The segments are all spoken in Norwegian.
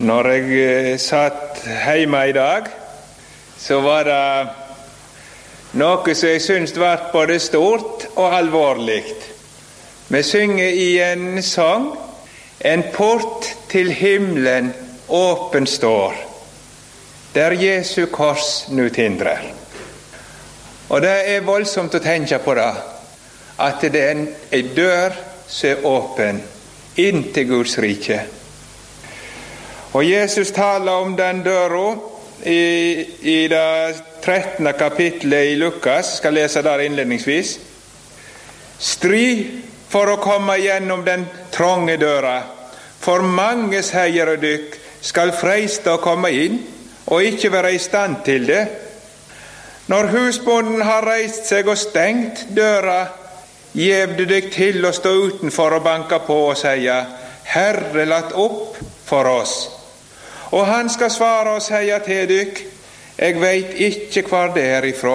Når jeg satt hjemme i dag, så var det noe som jeg synes var både stort og alvorlig. Vi synger i en sang: en port til himmelen åpen står, der Jesu kors nu tindrer. Og det er voldsomt å tenke på det, at det er en dør som er åpen inn til Guds rike. Og Jesus taler om den døra i det 13. kapitlet i Lukas. Skal lese der innledningsvis. Strid for å komme gjennom den trånge døra, for mange, sier dykk, skal freiste å komme inn, og ikke være i stand til det. Når husbonden har reist seg og stengt døra, gjev du dykk til å stå utenfor og banke på og sier: Herre, lat opp for oss. Og han skal svare og sier til dykk: jeg veit ikke hvor det er ifra.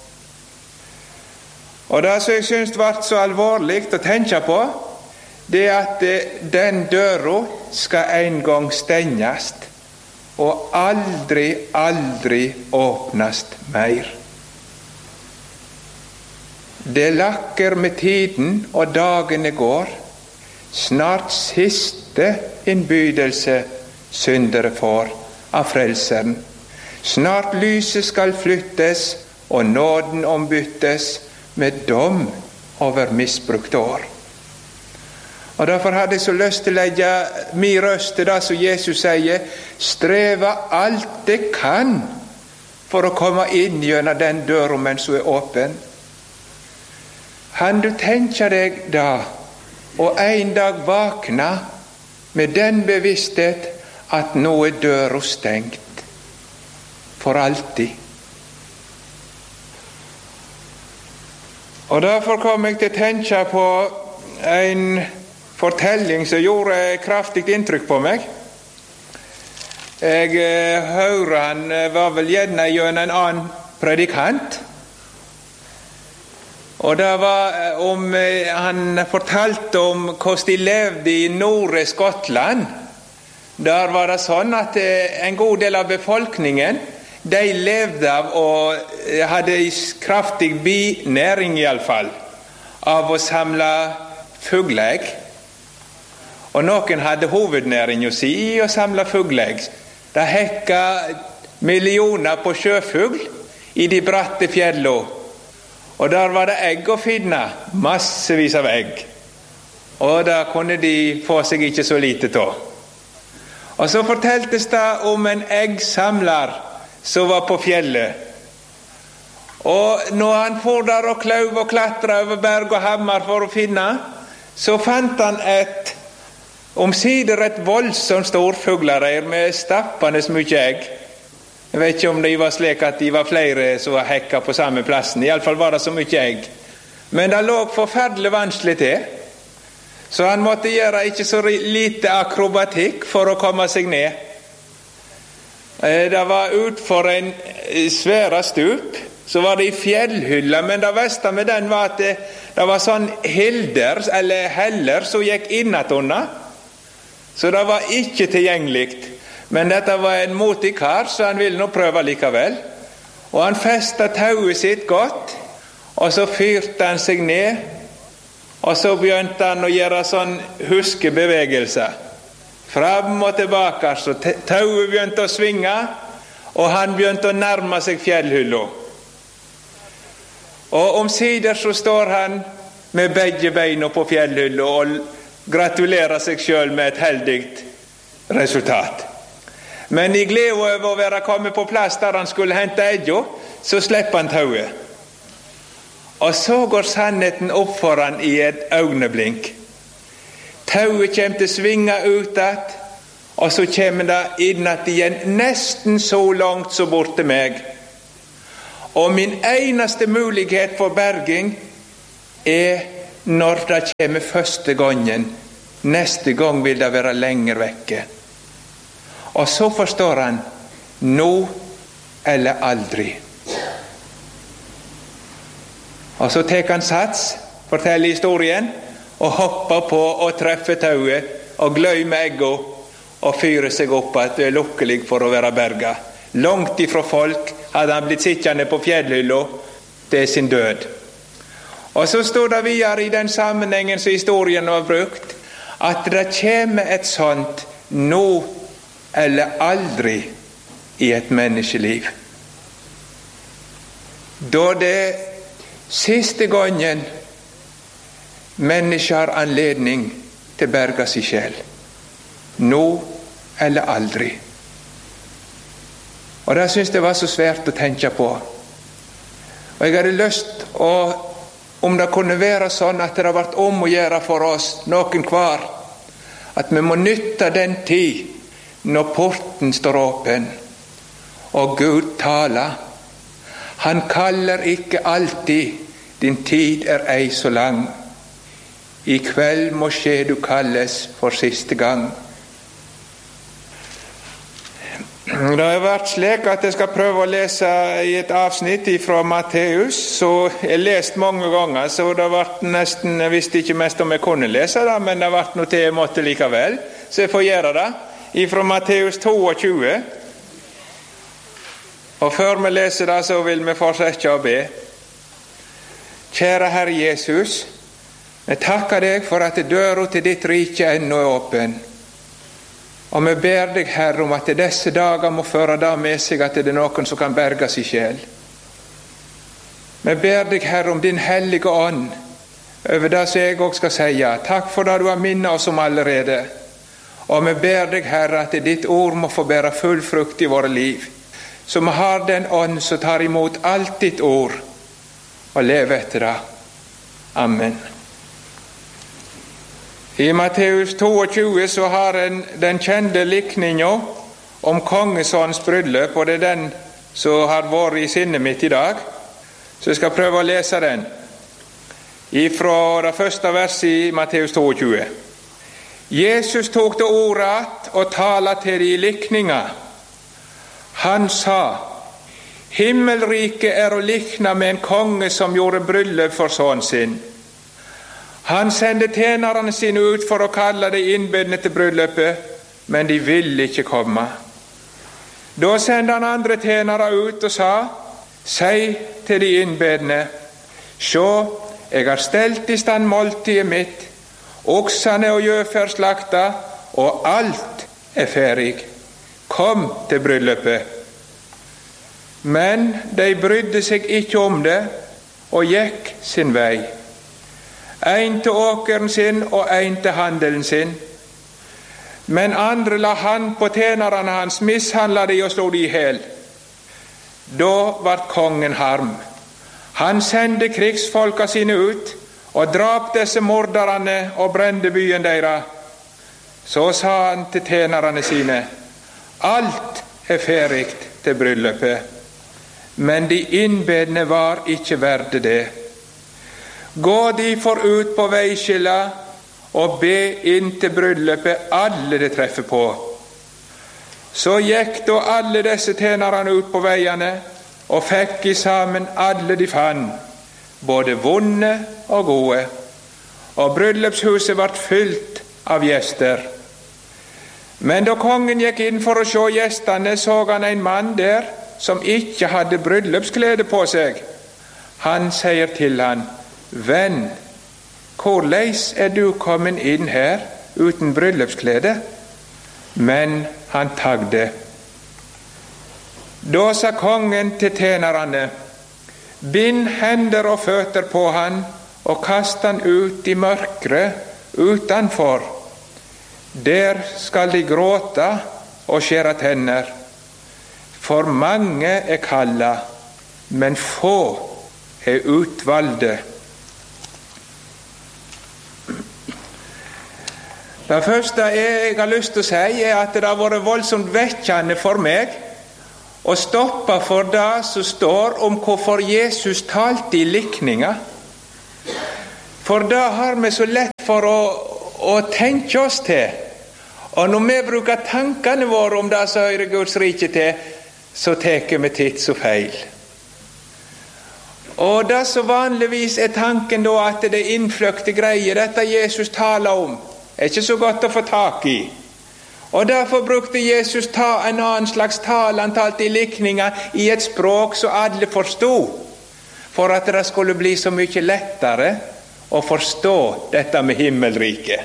Og det som jeg synes var så alvorlig å tenke på, det er at den døra skal en gang stengast, og aldri åpnast mer. Det lakker med tiden, og dagene går. Snart siste innbydelse syndere får av frelseren. Snart lyset skal flyttes, og nåden ombyttes med dom over misbrukt år. Og derfor hadde jeg så lyst til å legge min røst til det som Jesus sier: streve alt det kan for å komme inn gjennom den døra mens hun er åpen. Han du tenker deg da, og en dag vakna med den bevissthet at nå er døra stengt for alltid. Og derfor kom jeg til å tenke på en fortelling som gjorde kraftig inntrykk på meg. Jeg hører han var vel gjerne gjennom en annen predikant, og det var han fortalte om hvordan de levde i nordre Skottland. Der var det sånn at en god del av befolkningen, de levde av og hadde kraftig binæring i alle fall, av å samle fugleegg. Og noen hadde hovednæringen si i å samle fugleegg. Det hekka millioner på sjøfugl i de bratte fjellene. Og der var det egg å finne, massevis av egg. Og da kunne de få seg ikke så lite til. Og så forteltes det om en eggsamler som var på fjellet. Og når han for der og klauv og klatra over berg og hammer for å finne, så fant han omsider et voldsomt storfuglereir med stappende mye egg. Jeg vet ikke om det var slik at de var flere som var hekka på samme plassen. I alle fall var det så mye egg. Men det lå forferdelig vanskelig til. Så han måtte gjøre ikke så lite akrobatikk for å komme seg ned. Det var utfor en svære stup, så var det i fjellhylla, men det verste med den var at det var sånn hilder, eller heller, som gikk innatunda. Så det var ikke tilgjengelig. Men dette var en motig kar, så han ville nå prøve likevel. Og han festet tauet sitt godt, og så fyrte han seg ned, og så begynte han å gjøre sånn huskebevegelser. Fram og tilbake, så tauet begynte å svinge, og han begynte å nærme seg fjellhylla. Og omsider så står han med begge beina på fjellhylla og gratulerer seg selv med et heldig resultat. Men i glede over å være kommet på plass der han skulle hente egga, så slipper han tauet. Og så går sannheten opp for han i et øyeblink. Tauet kommer til å svinge utad, og så kommer det innat igjen nesten så langt så bort til meg. Og min eneste mulighet for berging er når det kommer første gangen. Neste gang vil det være lenger vekke. Og så forstår han: nå eller aldri. Og så tek han sats, forteller historien, og hopper på og treffer tauet og gløymer egga. og fyre seg opp at det lukkelig for å være berga. Langt ifra folk hadde han blitt sittende på fjellhylla til sin død. Og så står det videre i den sammenhengen som historien har brukt, at det kommer et sånt nå eller aldri i et menneskeliv. Da det siste gangen mennesket har anledning til å berge seg selv. Nå eller aldri. Og det synes jeg var så svært å tenke på. Og jeg hadde lyst om det kunne være sånn at det har vært om å gjøre for oss, noen hver, at vi må nytte den tid når porten står åpen, og Gud taler. Han kaller ikke alltid, din tid er ei så lang. I kveld må skje du kalles for siste gang. Det har vært slik at jeg skal prøve å lese i et avsnitt fra Matteus, så jeg har lest mange ganger, så det har vært nesten, jeg visste ikke mest om jeg kunne lese det, men det har vært noe til jeg måtte likevel, så jeg får gjøre det. Fra Matteus 22. Og før vi leser det, så vil vi fortsette å be. Kjære Herre Jesus, jeg takker deg for at døra til ditt rike ennå er åpen. Og vi ber deg, Herre, om at disse dager må føre det med seg at det er noen som kan berge seg selv. Vi ber deg, Herre, om din hellige ånd over det som jeg også skal si. Takk for det du har minnet oss om allerede. Og vi ber deg, Herre, at ditt ord må få bære full frukt i våre liv. Så vi har den ånd som tar imot alt ditt ord og lever etter det. Amen. I Matteus 22 så har en den kjente likningen om kongesønnens bryllup, og det er den som har vært i sinnet mitt i dag. Så jeg skal prøve å lese den. Fra det første verset i Matteus 22. Jesus tok til ordet og talte til de i likninger. Han sa, himmelriket er å likne med en konge som gjorde bryllup for sønnen sin. Han sendte tjenerne sine ut for å kalle de innbedne til bryllupet, men de ville ikke komme. Da sendte han andre tjenere ut og sa, si til de innbedne, sjå, jeg har stelt i stand måltidet mitt, oksene og gjøfer slakta, og alt er ferdig. Kom til bryllupet. Men de brydde seg ikke om det, og gikk sin vei. En til åkeren sin og en til handelen sin. Men andre la hand på tjenerne hans, mishandla de og slo de i hel. Da var kongen harm. Han sendte krigsfolka sine ut og drap disse morderne og brente byen deres. Så sa han til tjenerne sine, alt er ferdig til bryllupet, men de innbedne var ikke verde det. Gå de for ut på veiskilla og be inn til bryllupet alle det treffer på. Så gikk da alle disse tjenerne ut på veiene og fikk i sammen alle de fann, både vonde og gode. Og bryllupshuset ble fylt av gjester. Men da kongen gikk inn for å se gjestene, så han en mann der som ikke hadde bryllupsklede på seg. Han sier til han, venn, hvorleis er du kommet inn her uten bryllupsklede? Men han tagde. Da sa kongen til tjenerne, bind hender og føtter på han og kast han ut i mørket utenfor. Der skal de gråte og skjære tenner. For mange er kalla, men få er utvalgte. Det første jeg har lyst til å si, er at det har vært voldsomt vekkende for meg å stoppe for det som står om hvorfor Jesus talte i likninger. For det har vi så lett for å tenke oss til. Og når vi bruker tankene våre om det som hører Guds rike til, så teker vi titt så feil. Og det som vanligvis er tanken da, at det er innfløkte greier, dette Jesus taler om, er ikke så godt å få tak i. Og derfor brukte Jesus en annen slags tale. Han talte i likninger i et språk så alle forstod, for at det skulle bli så mye lettere å forstå dette med himmelriket.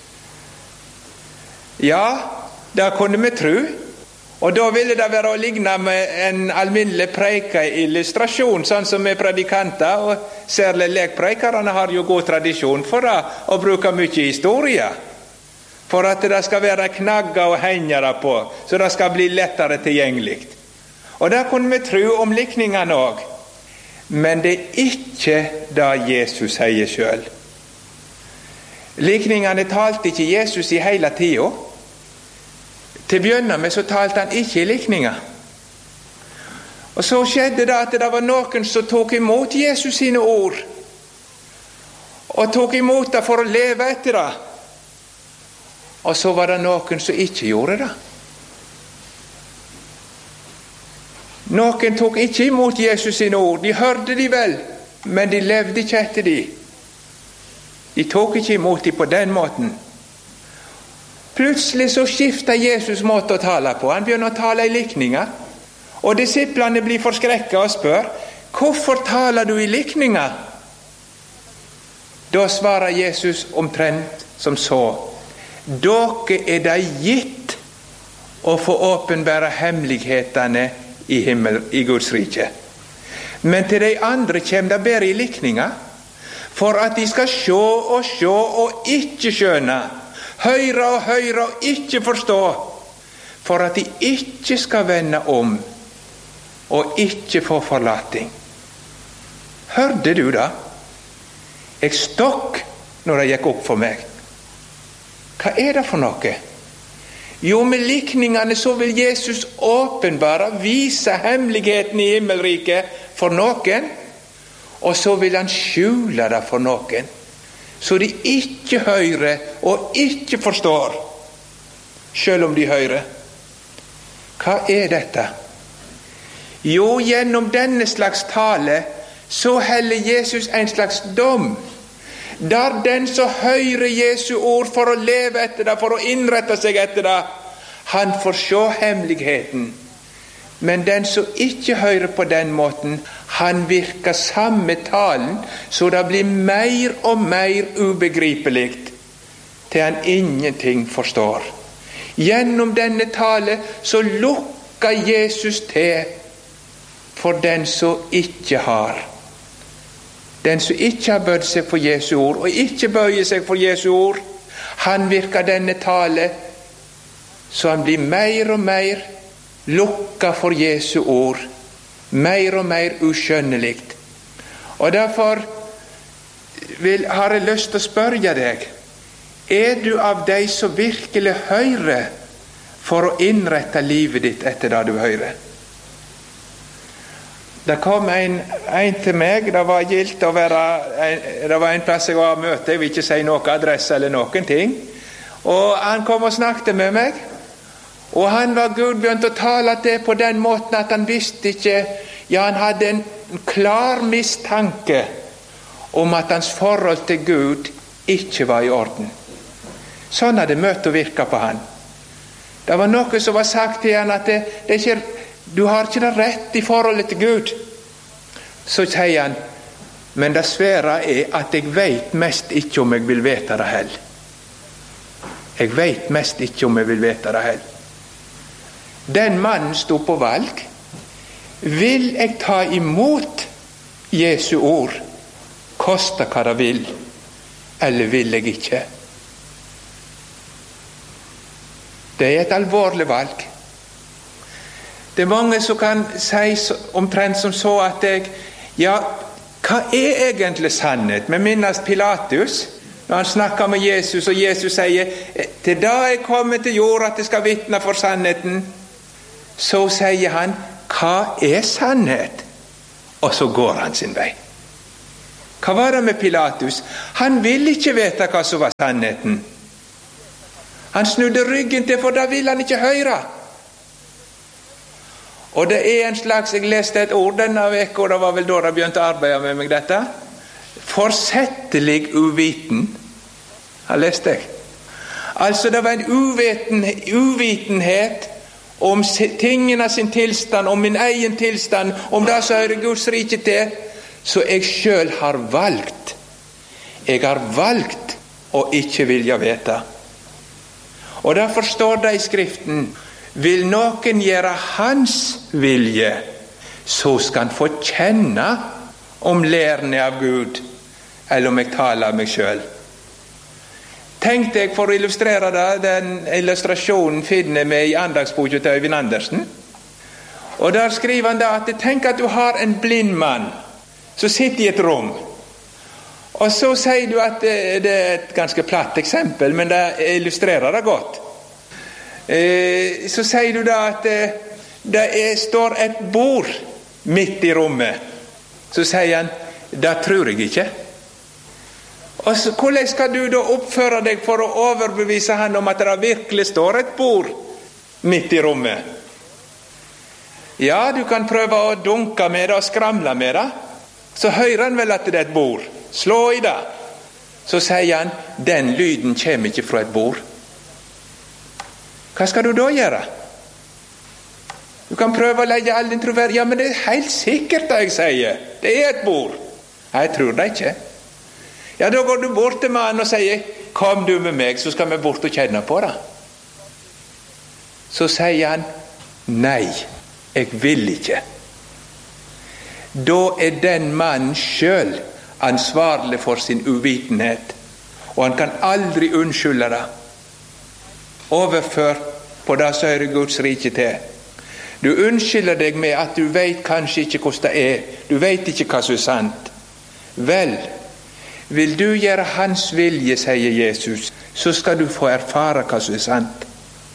Ja, det kunne vi tro, og da ville det være å ligne med en alminnelig preikeillustrasjon, sånn som vi predikanter, og særlig lekpreikerne har jo god tradisjon for det, å bruke mye historie, for at det skal være knagger og hengere på, så det skal bli lettere tilgjengelig. Og det kunne vi tro om likningene også. Men det ikke det Jesus sier selv. Likningene talte ikke Jesus i hele tiden. Til å begynne med så talte han ikke i likninger. Og så skjedde det at det var noen som tok imot Jesus sine ord, og tok imot det for å leve etter det. Og så var det noen som ikke gjorde det. Noen tok ikke imot Jesus sine ord. De hørte de vel, men de levde ikke etter de. De tok ikke imot de på den måten. Plutselig så skiftet Jesus måte å tale på. Han begynner å tale i likninger. Og disiplene blir forskrekket og spør, hvorfor taler du i likninger? Da svarer Jesus omtrent som så, dere er det gitt å få åpenbære hemmelighetene i Guds rike. Men til de andre kommer det bare i likninger, for at de skal se og ikke skjønne, høre og ikke forstå, for at de ikke skal vende om og ikke få forlating. Hørte du da? Jeg stokk når det gikk opp for meg. Hva er det for noe? Jo, med likningene så vil Jesus åpenbare, vise hemmeligheten i himmelriket for noen, og så vil han skjule det for noen, så de ikke hører og ikke forstår, selv om de hører. Hva er dette? Jo, gjennom denne slags tale så heller Jesus en slags dom, der den som hører Jesu ord for å leve etter det, for å innrette seg etter det, han får se hemmeligheten. Men den som ikke hører på den måten, han virker samme talen, så det blir mer og mer ubegripelig, til han ingenting forstår. Gjennom denne tale så lukker Jesus til for den som ikke har. Den som ikke har bøyd seg for Jesu ord, og ikke bøyer seg for Jesu ord, han virker denne tale, så han blir mer og mer lukket for Jesu ord, mer og mer uskjønnelig. Og derfor har jeg lyst til å spørre deg, er du av de som virkelig hører for å innrette livet ditt etter det du hører? Det kom en til meg, det var gildt å være, det var en plass jeg var møte, jeg vil ikke si noe adresse eller noen ting, og han kom og snakket med meg, og han var Gud begynt å tale til på den måten at han visste ikke, ja, han hadde en klar mistanke om at hans forhold til Gud ikke var i orden. Sånn hadde møtt og virket på han. Det var noe som var sagt til han at det er ikke, du har ikke det rett i forholdet til Gud. Så sier han, men det svære er at jeg vet mest ikke om jeg vil vite det heller. Jeg vet mest ikke om jeg vil vite det heller. Den mannen stod på valg. Vil jeg ta imot Jesu ord, koste hva det vil, eller vil jeg ikke? Det er et alvorlig valg. Det er mange som kan si omtrent som så at ja, hva er egentlig sannhet? Vi minnes Pilatus, når han snakker med Jesus, og Jesus sier, til da jeg kommer til jord at jeg skal vitne for sannheten, så sier han, hva er sannhet? Og så går han sin vei. Hva var det med Pilatus? Han ville ikke vite hva som var sannheten. Han snudde ryggen til, for da ville han ikke høre. Og det er en slags, jeg leste et ord denne veka, og det var vel da jeg begynte å arbeide med meg dette. Forsettelig uviten. Har lest jeg. Altså det var en uvitenhet om tingene sin tilstand, om min egen tilstand, om det som hører Guds rike til, så jeg selv har valgt. Jeg har valgt å ikke vilja vite. Og derfor står det i Skriften, vil noen gjøre hans vilje, så skal han få kjenne om lærerne av Gud, eller om jeg taler av meg selv. Tenk deg, for å illustrere det, den illustrasjonen finner vi i andagsboka til Øyvind Andersen. Og der skriver han da at tenk at du har en blind mann som sitter i et rom. Og så sier du at det er et ganske platt eksempel, men det illustrerer det godt. Så sier du da at det står et bord midt i rommet. Så sier han, det tror jeg ikke. Og så, hvordan skal du da oppføre deg for å overbevise han om at det virkelig står et bord midt i rommet? Ja, du kan prøve å dunke med det og skramle med det. Så hører han vel at det er et bord. Slå i det. Så sier han, den lyden kommer ikke fra et bord. Hva skal du da gjøre? Du kan prøve å legge all din troverdighet. Ja, men det er helt sikkert det jeg sier. Det er et bord. Nei, jeg tror det ikke. Ja, da går du bort til mannen og sier, kom du med meg, så skal vi bort og kjenne på det. Så sier han, nei, jeg vil ikke. Da er den mannen selv ansvarlig for sin uvitenhet, og han kan aldri unnskylde det. Overfør på det som hører Guds rike til. Du unnskylder deg med at du vet kanskje ikke hvordan det er, du vet ikke hva som er sant. Vel, vil du gjøre hans vilje, sier Jesus, så skal du få erfare hva som er sant.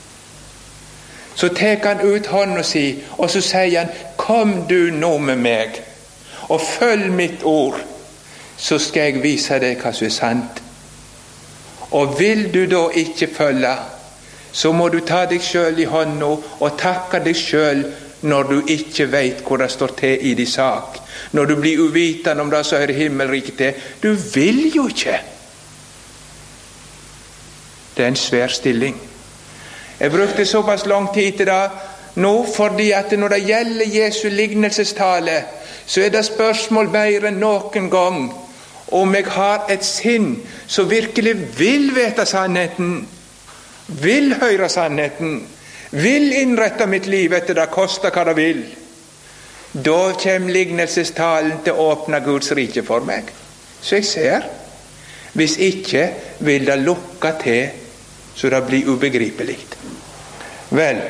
Så tek han ut hånden si, og så sier han, kom du nå med meg, og følg mitt ord, så skal jeg vise deg hva som er sant. Og vil du da ikke følge, så må du ta deg selv i hånden og takke deg selv når du ikke vet hvor det står til i din sak. Når du blir uvitende om det som hører himmelriket til. Du vil jo ikke. Det er en svær stilling. Jeg brukte såpass lang tid til det nå, fordi at når det gjelder Jesu lignelsestale, så er det spørsmål mer enn noen gang om jeg har et sinn som virkelig vil vite sannheten, vil høre sannheten, vil innrette mitt liv etter det koster hva det vil. Da kommer lignelsestalen til å åpne Guds rike for meg. Så jeg ser. Hvis ikke vil det lukke til, så det blir ubegripelig. Vel,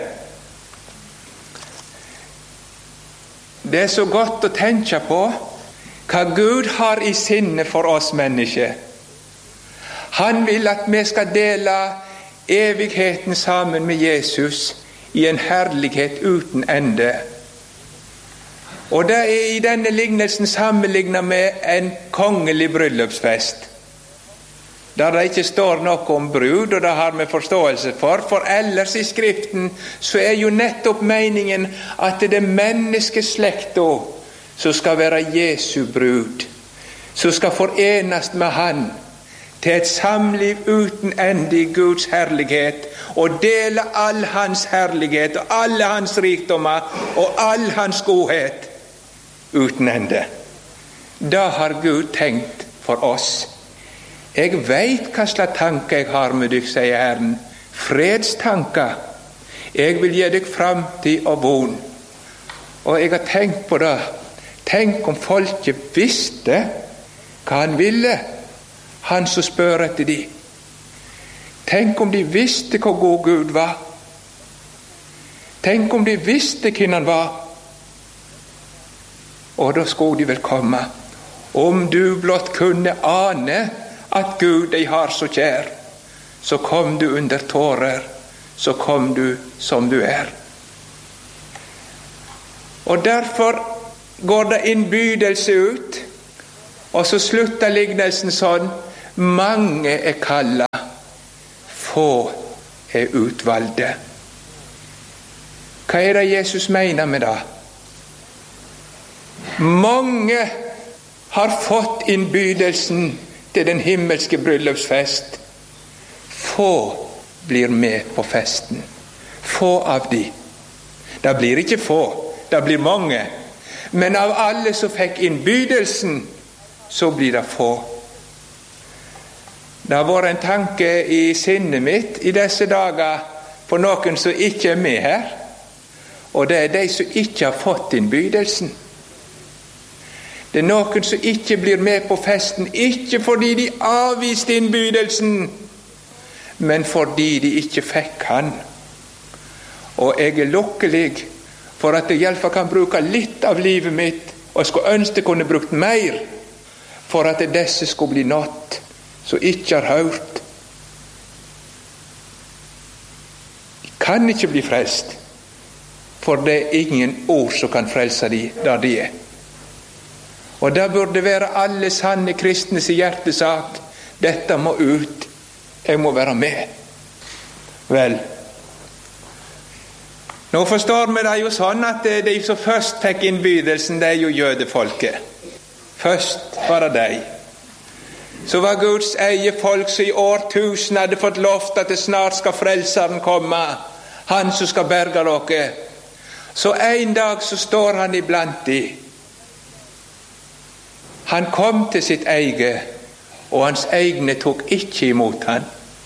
det er så godt å tenke på hva Gud har i sinne for oss mennesker. Han vil at vi skal dele evigheten sammen med Jesus i en herlighet uten ende. Og det er i denne lignelsen sammenlignet med en kongelig bryllupsfest, der det ikke står noe om brud, og det har vi forståelse for ellers i Skriften så er jo nettopp meningen at det er menneskeslekta som skal være Jesu brud, som skal forenes med Han til et samliv uten ende i Guds herlighet, og dele all Hans herlighet og alle Hans rikdommer og all Hans godhet uten ende. Da har Gud tenkt for oss. Jeg vet hva slags tanker jeg har med deg, sier Herren. Fredstanker. Jeg vil gi deg framtid og von. Og jeg har tenkt på det. Tenk om folket visste hva han ville, han som spør etter de. Tenk om de visste hvor god Gud var. Tenk om de visste hvem han var. Og da skulle de vel komme. Om du blott kunne ane at Gud deg har så kjær, så kom du under tårer, så kom du som du er. Og derfor går det innbydelse ut, og så slutter lignelsen sånn: mange er kalla, få er utvalgte. Hva er det Jesus mener med det? Mange har fått innbydelsen til den himmelske bryllupsfest. Få blir med på festen. Få av de. Det blir ikke få, det blir mange. Men av alle som fikk innbydelsen, så blir det få. Det har vært en tanke i sinnet mitt i disse dager på noen som ikke er med her. Og det er de som ikke har fått innbydelsen. Det er noen som ikke blir med på festen, ikke fordi de avviste innbydelsen, men fordi de ikke fikk han. Og jeg er lukkelig for at jeg i alle fall kan bruke litt av livet mitt, og jeg skulle ønske jeg kunne brukt mer, for at disse skulle bli nådd, som ikke har hørt. De kan ikke bli frelst, for det er ingen ord som kan frelse de der de er. Og det burde være alle sanne kristnes hjertesak. Dette må ut. Jeg må være med. Vel, nå forstår vi det jo sånn at de som først fikk innbydelsen, det er jo jødefolket. Først var det de. Så var Guds eget folk som i årtusen hadde fått lovt at det snart skal frelseren komme, han som skal berge dere. Så en dag så står han iblant de. Han kom til sitt eget, og hans egne tok ikke imot han.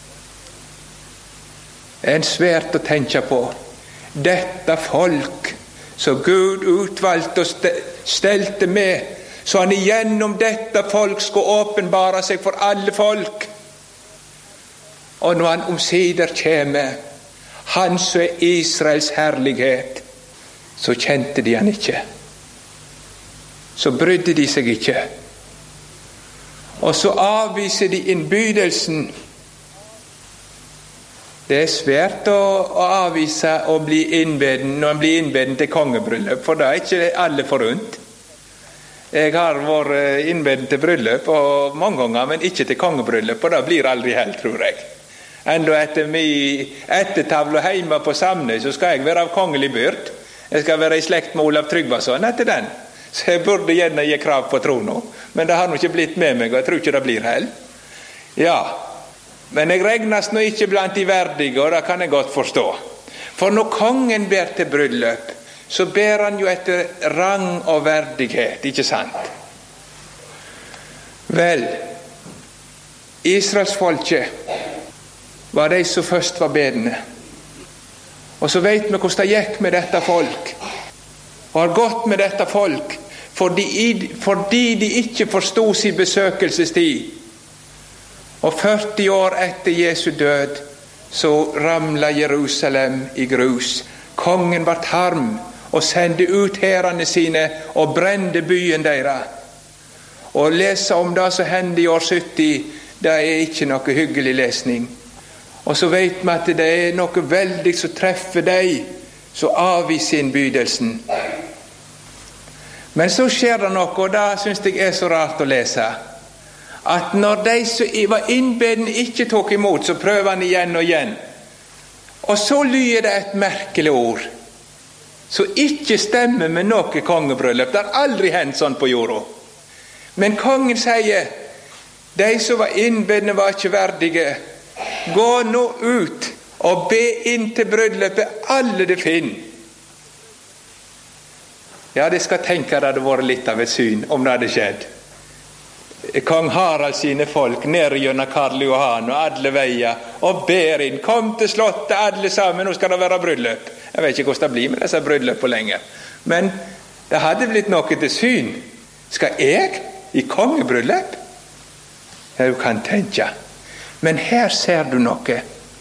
Det er en svært å tenke på. Dette folk som Gud utvalgte og stelte med, så han igjennom dette folk skulle åpenbare seg for alle folk. Og når han omsider kommer, han som er Israels herlighet, så kjente de han ikke. Så brydde de seg ikke. Og så avviser de innbydelsen. Det er svært å avvise å bli innbeden når man blir innbeden til kongebryllup, for da er ikke alle forunt. Jeg har vært innbeden til bryllup og mange ganger, men ikke til kongebryllup, og det blir aldri helt, tror jeg. Enda etter min ettertavle hjemme på Samne, så skal jeg være av kongelig byrd. Jeg skal være i slekt med Olav Tryggvason etter den. Så jeg burde gjerne gi krav på trona, men det har nå ikke blitt med meg, og jeg tror ikke det blir heller. Ja, men jeg regnes nå ikke blant de verdige, og det kan jeg godt forstå. For når kongen ber til bryllup, så ber han jo etter rang og verdighet, ikke sant? Vel, Israelsfolket var de som først var bedende. Og så vet vi hvordan det gikk med dette folk, og har gått med dette folk, fordi de ikke forstod sin besøkelsestid. Og 40 år etter Jesu død, så ramlet Jerusalem i grus. Kongen var harm og sendte ut hærene sine og brente byen deres. Og å lese om det som hendte i år 70, det er ikke noe hyggelig lesning. Og så vet vi at det er noe veldig som treffer deg, som avviser innbydelsen. Men så skjer det noe, og det synes jeg er så rart å lese. At når de som var innbeden ikke tok imot, så prøver han igjen og igjen. Og så lyder det et merkelig ord, som ikke stemmer med noe kongebryllup. Det har aldri hendt sånn på jorda. Men kongen sier, de som var innbedne var ikke verdige. Gå nå ut og be inn til bryllupet alle det finner. Ja, det skal tenke det hadde vært litt av et syn om det hadde skjedd. Kong Harald sine folk ned gjennom Karl Johan og alle veier og ber inn, kom til slottet alle sammen, nå skal det være bryllup. Jeg vet ikke hvordan det blir med disse bryllupene lenger, men det hadde blitt noe til syn. Skal jeg i kongebryllup? Ja, du kan tenke. Men her ser du noe.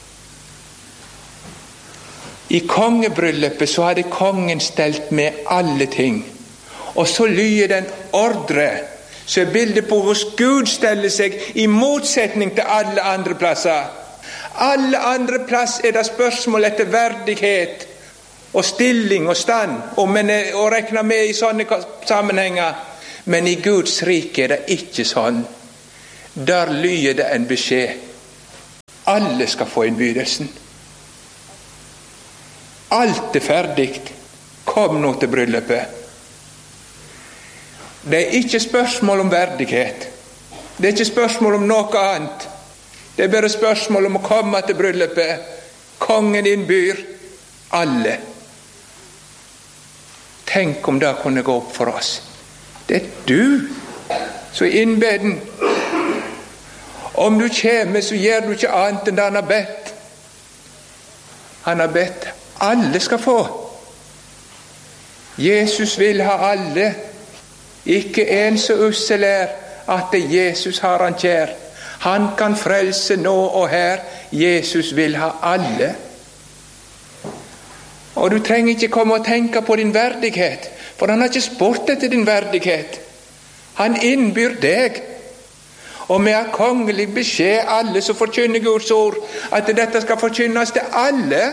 I kongebryllupet så hadde kongen stelt med alle ting, og så lyder den ordre, så er bildet på hvordan Gud steller seg i motsetning til alle andre plasser. Alle andre plass er det spørsmål etter verdighet og stilling og stand, og regner med i sånne sammenhenger. Men i Guds rike er det ikke sånn. Der lyder det en beskjed. Alle skal få innbydelsen. Alt er ferdig. Kom nå til bryllupet. Det er ikke spørsmål om verdighet. Det er ikke spørsmål om noe annet. Det er bare spørsmål om å komme til bryllupet. Kongen innbyr alle. Tenk om det kunne gå opp for oss. Det er du som er innbeden. Om du kommer, så gjør du ikke annet enn det han har bedt. Han har bedt alle skal få. Jesus vil ha alle. Ikke en så ussel er at det Jesus har han kjær. Han kan frelse nå og her. Jesus vil ha alle. Og du trenger ikke komme og tenke på din verdighet, for han har ikke spurt etter din verdighet. Han innbyr deg. Og vi har kongelig beskjed, alle som forkynner Guds ord, at dette skal forkynnes til alle.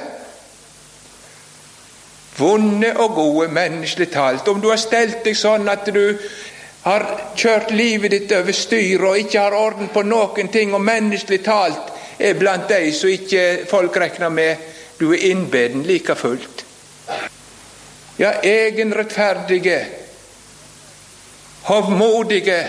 Vonde og gode, menneskelig talt. Om du har stelt deg sånn at du har kjørt livet ditt over styr og ikke har orden på noen ting, og menneskelig talt er blant deg så ikke folk regner med, du er innbeden like fullt. Ja, egenrettferdige, hovmodige,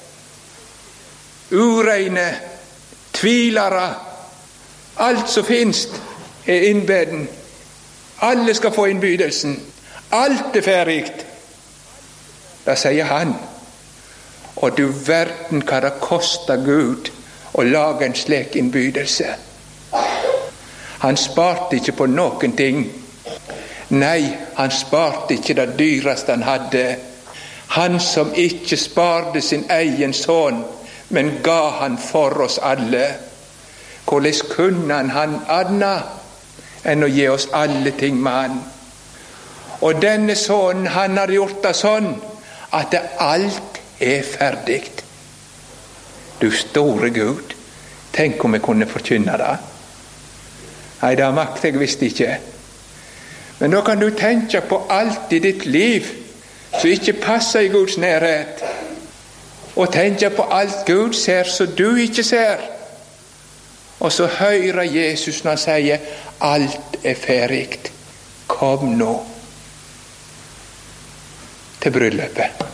ureine, tvilere, alt som finst er innbeden. Alle skal få innbydelsen. Alt er ferdigt. Da sier han, og du verden hva det koster Gud å lage en slik innbydelse. Han sparte ikke på noen ting. Nei, han sparte ikke det dyreste han hadde. Han som ikke sparte sin egen sønn, men ga han for oss alle. Hvordan kunne han annet enn å gi oss alle ting med han? Og denne sønnen, han har gjort det sånn at det alt er ferdigt. Du store Gud, tenk om jeg kunne forkynne det. Nei, det makter jeg visst ikke. Men da kan du tenke på alt i ditt liv som ikke passer i Guds nærhet, og tenke på alt Gud ser som du ikke ser. Og så hører Jesus når han sier, alt er ferdigt. Kom nå til bryllupet.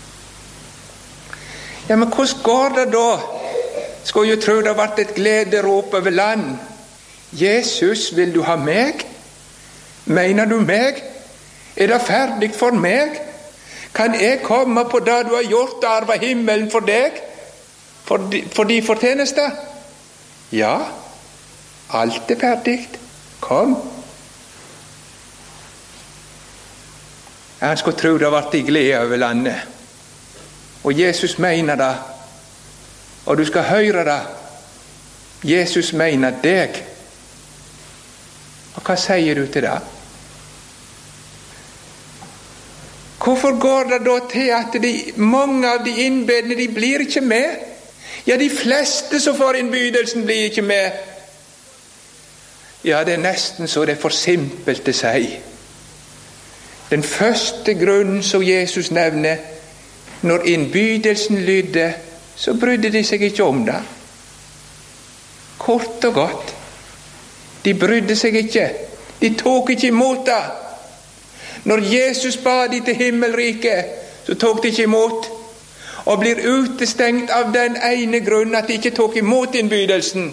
Ja, men hvordan går det da? Skulle jo tro det har vært et glederop over land. Jesus, vil du ha meg? Mener du meg? Er det ferdig for meg? Kan jeg komme på det du har gjort og arve himmelen for deg? For de fortjenester? Ja, alt er ferdigt. Kom. Han skulle tro det har vært i glede over landet. Og Jesus mener det. Og du skal høre det. Jesus mener deg. Og hva sier du til det? Hvorfor går det da til at mange av de innbedende, de blir ikke med? Ja, de fleste som får innbydelsen blir ikke med. Ja, det er nesten så det er for simpelt å si. Den første grunnen som Jesus nevner, når innbydelsen lydde, så brydde de seg ikke om det. Kort og godt. De brydde seg ikke. De tok ikke imot det. Når Jesus ba de til himmelriket, så tok de ikke imot. Og blir utestengt av den ene grunnen at de ikke tok imot innbydelsen.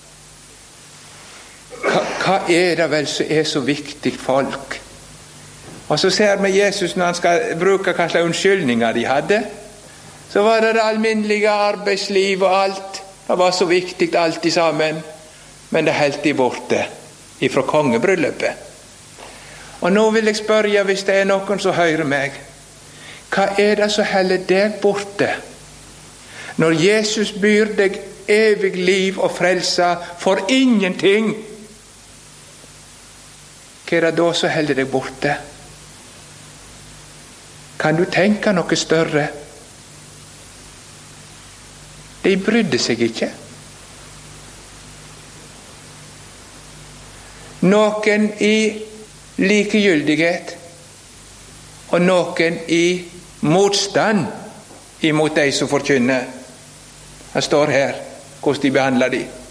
Hva er det vel som er så viktig, folk? Og så ser vi Jesus når han skal bruke hva slags unnskyldninger de hadde. Så var det det alminnelige arbeidsliv og alt. Det var så viktig alt i sammen. Men det helt de borte ifra kongebryllupet. Og nå vil jeg spørre, hvis det er noen som hører meg, hva er det som heller deg borte? Når Jesus byr deg evig liv og frelse for ingenting, hva er det da som heller deg borte? Kan du tenke noe større? De brydde seg ikke. Noen i likegyldighet, og noen i motstand imot de som forkynner. Det står her hvordan de behandler de.